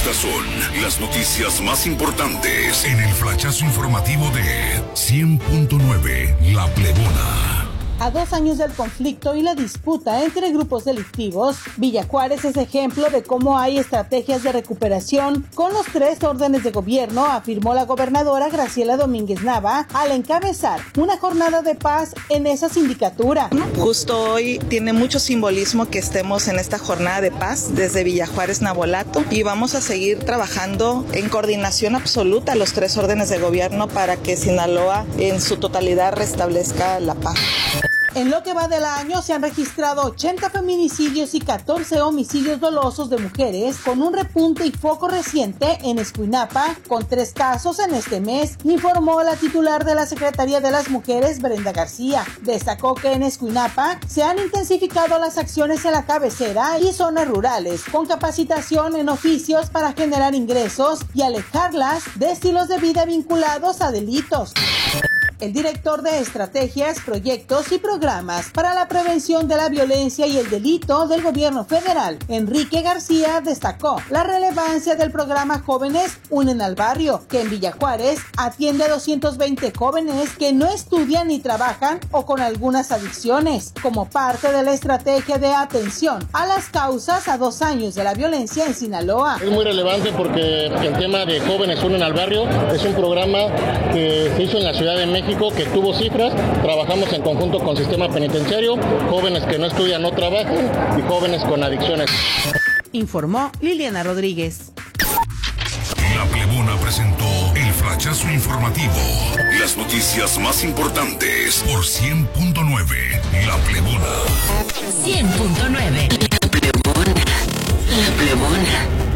Estas son las noticias más importantes en el flachazo informativo de 100.9 La Plebona. A 2 años del conflicto y la disputa entre grupos delictivos, Villa Juárez es ejemplo de cómo hay estrategias de recuperación con los 3 órdenes de gobierno, afirmó la gobernadora Graciela Domínguez Nava al encabezar una jornada de paz en esa sindicatura. Justo hoy tiene mucho simbolismo que estemos en esta jornada de paz desde Villa Juárez, Navolato, y vamos a seguir trabajando en coordinación absoluta los 3 órdenes de gobierno para que Sinaloa en su totalidad restablezca la paz. En lo que va del año se han registrado 80 feminicidios y 14 homicidios dolosos de mujeres, con un repunte y foco reciente en Escuinapa, con 3 casos en este mes, informó la titular de la Secretaría de las Mujeres, Brenda García. Destacó que en Escuinapa se han intensificado las acciones en la cabecera y zonas rurales, con capacitación en oficios para generar ingresos y alejarlas de estilos de vida vinculados a delitos. El director de Estrategias, Proyectos y Programas para la Prevención de la Violencia y el Delito del Gobierno Federal, Enrique García, destacó la relevancia del programa Jóvenes Unen al Barrio, que en Villa Juárez atiende a 220 jóvenes que no estudian ni trabajan o con algunas adicciones, como parte de la estrategia de atención a las causas a 2 años de la violencia en Sinaloa. Es muy relevante porque el tema de Jóvenes Unen al Barrio es un programa que se hizo en la Ciudad de México, que tuvo cifras. Trabajamos en conjunto con Sistema Penitenciario, jóvenes que no estudian, no trabajan y jóvenes con adicciones. Informó Liliana Rodríguez. La Plebona presentó el flachazo informativo. Las noticias más importantes por 100.9 La Plebona. 100.9 La Plebona. La Plebona.